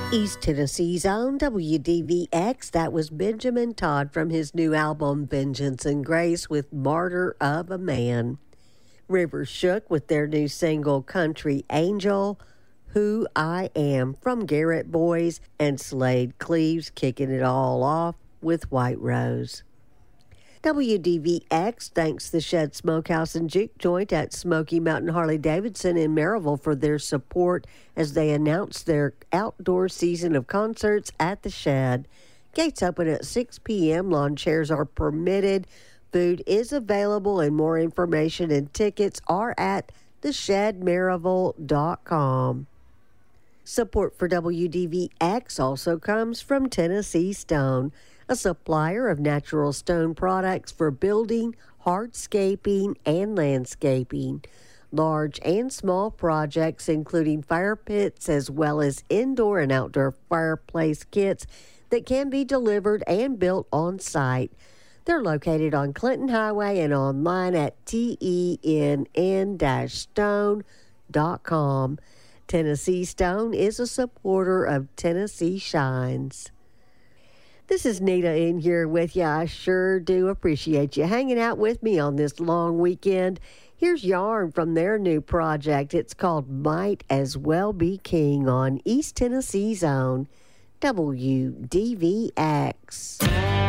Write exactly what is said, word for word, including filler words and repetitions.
East Tennessee's own W D V X. That was Benjamin Todd from his new album Vengeance and Grace with Martyr of a Man. Rivers Shook with their new single Country Angel. Who I Am from Garrett Boys, and Slade Cleaves kicking it all off with White Rose. W D V X thanks the Shed Smokehouse and Juke Joint at Smoky Mountain Harley-Davidson in Maryville for their support as they announce their outdoor season of concerts at the Shed. Gates open at six p.m. Lawn chairs are permitted. Food is available, and more information and tickets are at the shed maryville dot com. Support for W D V X also comes from Tennessee Stone, a supplier of natural stone products for building, hardscaping, and landscaping. Large and small projects, including fire pits as well as indoor and outdoor fireplace kits that can be delivered and built on site. They're located on Clinton Highway and online at ten n stone dot com. Tennessee Stone is a supporter of Tennessee Shines. This is Nita in here with you. I sure do appreciate you hanging out with me on this long weekend. Here's Yarn from their new project. It's called Might As Well Be King on East Tennessee's own W D V X.